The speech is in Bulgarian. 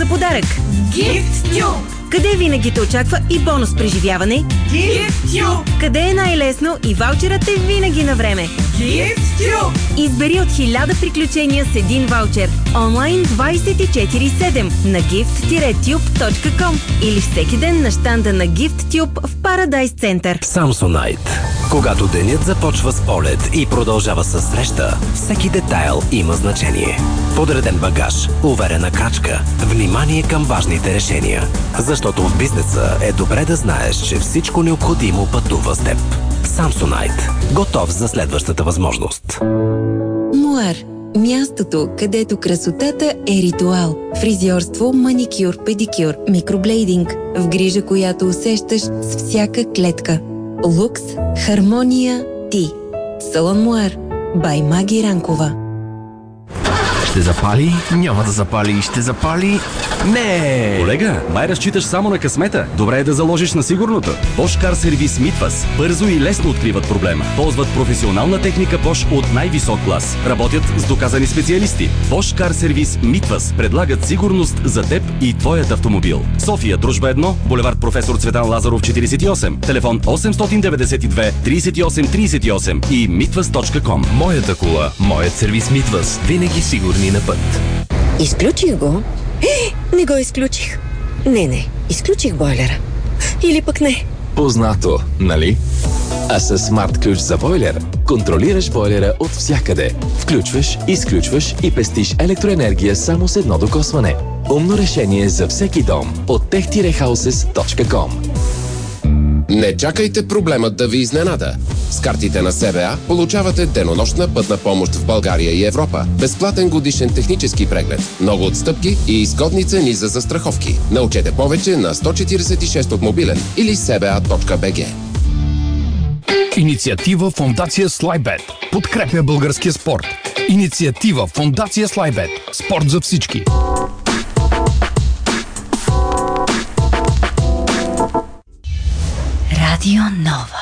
подарък. GiftTube! Къде винаги те очаква и бонус преживяване? GiftTube! Къде е най-лесно и ваучерът е винаги на време? GiftTube! Избери от 1000 приключения с един ваучер. Онлайн 24/7 на gift-tube.com или всеки ден на щанда на GiftTube в Paradise Center. Samsonite. Когато денят започва с полет и продължава със среща, всеки детайл има значение. Подреден багаж, уверена крачка, внимание към важните решения. Защото в бизнеса е добре да знаеш, че всичко необходимо пътува с теб. Samsonite. Готов за следващата възможност. Муар. Мястото, където красотата е ритуал. Фризьорство, маникюр, педикюр, микроблейдинг. В грижа, която усещаш с всяка клетка. Лукс, хармония, ти. Салон Муар. Бай Маги Ранкова. Ще запали? Няма да запали. Ще запали? Не! Колега, май разчиташ само на късмета. Добре е да заложиш на сигурното. Bosch Car Service Mitwas бързо и лесно откриват проблема. Ползват професионална техника Bosch от най-висок клас. Работят с доказани специалисти. Bosch Car Service Mitwas предлагат сигурност за теб и твоят автомобил. София, Дружба 1, булевард Професор Цветан Лазаров 48, телефон 892 38 38 и mitwas.com. Моята кола, моят сервис Mitwas. Винаги сигурни на път. Изключих го. Не го изключих. Не, изключих бойлера. Или пък не. Познато, нали? А с смарт ключ за бойлер контролираш бойлера от всякъде. Включваш, изключваш и пестиш електроенергия само с едно докосване. Умно решение за всеки дом от tech-houses.com. Не чакайте проблемът да ви изненада. С картите на СБА получавате денонощна пътна помощ в България и Европа, безплатен годишен технически преглед, много отстъпки и изгодни цени за застраховки. Научете повече на 146 от мобилен или sba.bg. Инициатива Фондация Слайбет. Подкрепя българския спорт. Инициатива Фондация Слайбет. Спорт за всички. Радио Нова.